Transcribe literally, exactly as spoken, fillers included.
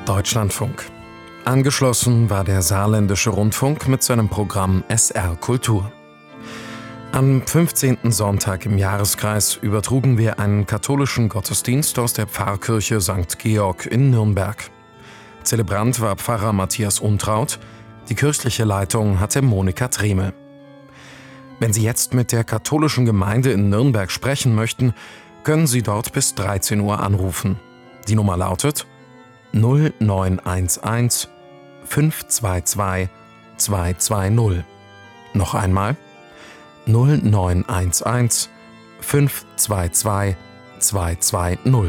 Deutschlandfunk. Angeschlossen war der Saarländische Rundfunk mit seinem Programm S R Kultur. Am fünfzehnten Sonntag im Jahreskreis übertrugen wir einen katholischen Gottesdienst aus der Pfarrkirche Sankt Georg in Nürnberg. Zelebrant war Pfarrer Matthias Untraut, die kirchliche Leitung hatte Monika Tremel. Wenn Sie jetzt mit der katholischen Gemeinde in Nürnberg sprechen möchten, können Sie dort bis dreizehn Uhr anrufen. Die Nummer lautet null neun eins eins fünf zwei zwei zwei zwei null. Noch einmal null neun eins eins fünf zwei zwei zwei zwei null.